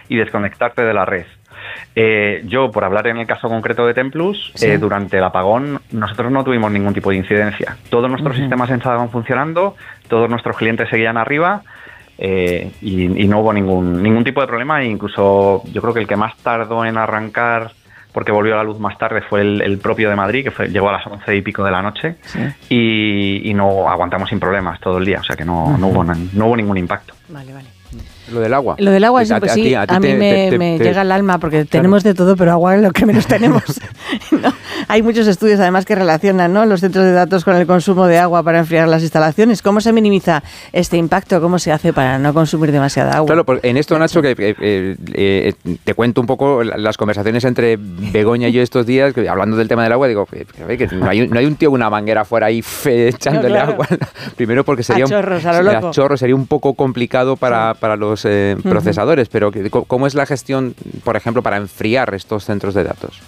y desconectarte de la red. Yo, por hablar en el caso concreto de Templus, durante el apagón nosotros no tuvimos ningún tipo de incidencia. Todos nuestros sistemas estaban funcionando, todos nuestros clientes seguían arriba y no hubo ningún tipo de problema. E incluso yo creo que el que más tardó en arrancar, porque volvió a la luz más tarde, fue el propio de Madrid, que llegó a las 11 y pico de la noche, y no aguantamos sin problemas todo el día, o sea que no hubo ningún impacto. Vale. Lo del agua. Lo del agua, sí, pues sí, a mí me llega al alma, porque tenemos de todo, pero agua es lo que menos tenemos. ¿No? Hay muchos estudios, además, que relacionan, ¿no?, los centros de datos con el consumo de agua para enfriar las instalaciones. ¿Cómo se minimiza este impacto? ¿Cómo se hace para no consumir demasiada agua? Claro, pues en esto, Nacho, que te cuento un poco las conversaciones entre Begoña y yo estos días, que, hablando del tema del agua, digo que no hay un tío con una manguera fuera ahí echándole agua. Primero porque sería a chorro, sería un poco complicado para los procesadores, pero ¿cómo es la gestión, por ejemplo, para enfriar estos centros de datos?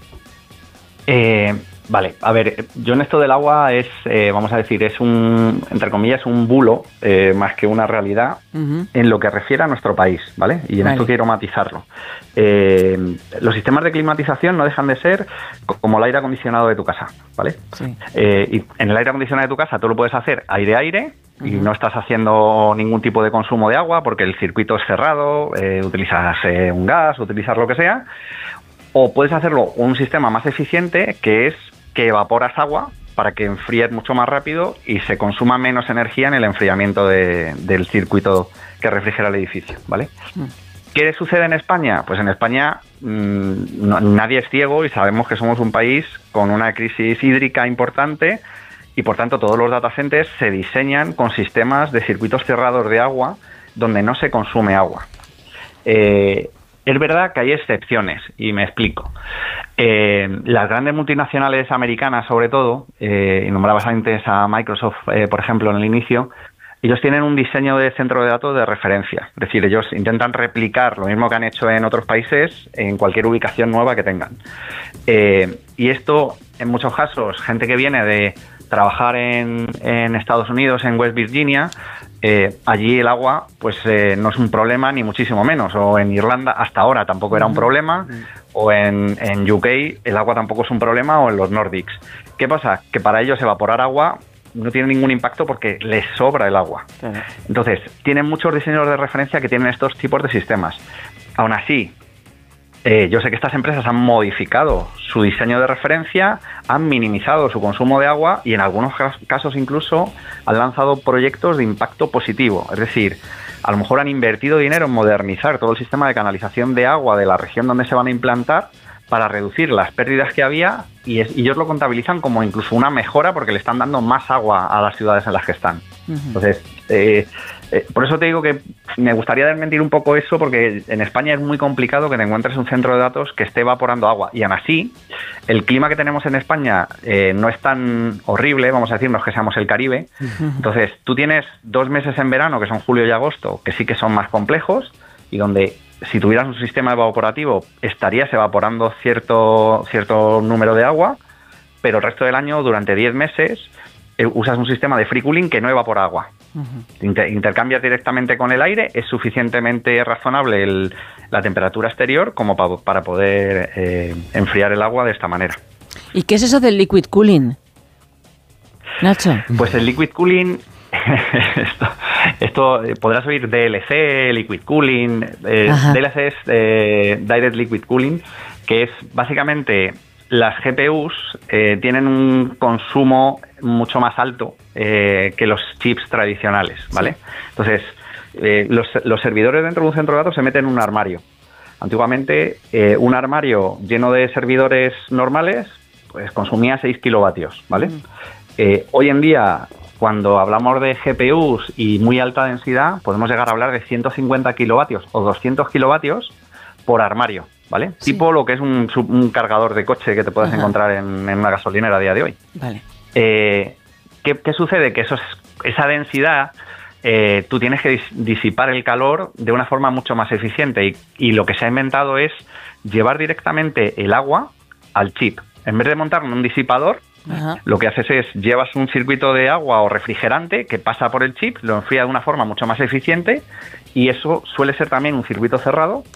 Vale, a ver, yo en esto del agua vamos a decir, es entre comillas, un bulo más que una realidad en lo que refiere a nuestro país, ¿vale? Y en esto quiero matizarlo. Los sistemas de climatización no dejan de ser como el aire acondicionado de tu casa, ¿vale? Sí. Y en el aire acondicionado de tu casa tú lo puedes hacer aire-aire, y no estás haciendo ningún tipo de consumo de agua porque el circuito es cerrado, utilizas un gas, utilizas lo que sea, o puedes hacerlo un sistema más eficiente, que es que evaporas agua para que enfríe mucho más rápido y se consuma menos energía en el enfriamiento del circuito que refrigera el edificio, ¿vale? ¿Qué sucede en España? Pues en España nadie es ciego y sabemos que somos un país con una crisis hídrica importante. Y por tanto todos los data centers se diseñan con sistemas de circuitos cerrados de agua donde no se consume agua. Es verdad que hay excepciones, y me explico. Las grandes multinacionales americanas, sobre todo, y nombrabas antes a Microsoft, por ejemplo, en el inicio, ellos tienen un diseño de centro de datos de referencia. Es decir, ellos intentan replicar lo mismo que han hecho en otros países en cualquier ubicación nueva que tengan. Y esto, en muchos casos, gente que viene de trabajar en Estados Unidos, en West Virginia, allí el agua pues no es un problema ni muchísimo menos, o en Irlanda hasta ahora tampoco era un problema, o en UK el agua tampoco es un problema, o en los Nordics. ¿Qué pasa? Que para ellos evaporar agua no tiene ningún impacto porque les sobra el agua. Entonces, tienen muchos diseños de referencia que tienen estos tipos de sistemas. Aún así, yo sé que estas empresas han modificado su diseño de referencia, han minimizado su consumo de agua y en algunos casos incluso han lanzado proyectos de impacto positivo. Es decir, a lo mejor han invertido dinero en modernizar todo el sistema de canalización de agua de la región donde se van a implantar para reducir las pérdidas que había y ellos lo contabilizan como incluso una mejora porque le están dando más agua a las ciudades en las que están. Entonces, por eso te digo que me gustaría desmentir un poco eso, porque en España es muy complicado que te encuentres un centro de datos que esté evaporando agua. Y aún así, el clima que tenemos en España no es tan horrible, vamos a decir, no es que seamos el Caribe. Entonces, tú tienes 2 meses en verano, que son julio y agosto, que sí que son más complejos, y donde si tuvieras un sistema evaporativo estarías evaporando cierto número de agua, pero el resto del año, durante 10 meses, usas un sistema de free cooling que no evapora agua. Intercambias directamente con el aire, es suficientemente razonable la temperatura exterior como para poder enfriar el agua de esta manera. ¿Y qué es eso del liquid cooling, Nacho? Pues el liquid cooling, esto podrás oír DLC, liquid cooling. DLC es Direct Liquid Cooling, que es básicamente las GPUs tienen un consumo mucho más alto que los chips tradicionales, ¿vale? Sí. Entonces, los servidores dentro de un centro de datos se meten en un armario. Antiguamente, un armario lleno de servidores normales pues consumía 6 kilovatios, ¿vale? Hoy en día, cuando hablamos de GPUs y muy alta densidad, podemos llegar a hablar de 150 kilovatios o 200 kilovatios por armario, ¿vale? Sí. Tipo lo que es un cargador de coche que te puedes encontrar en una gasolinera a día de hoy. Vale. ¿Qué sucede? Que esa densidad, tú tienes que disipar el calor de una forma mucho más eficiente y lo que se ha inventado es llevar directamente el agua al chip. En vez de montar un disipador, lo que haces es llevas un circuito de agua o refrigerante que pasa por el chip, lo enfría de una forma mucho más eficiente y eso suele ser también un circuito cerrado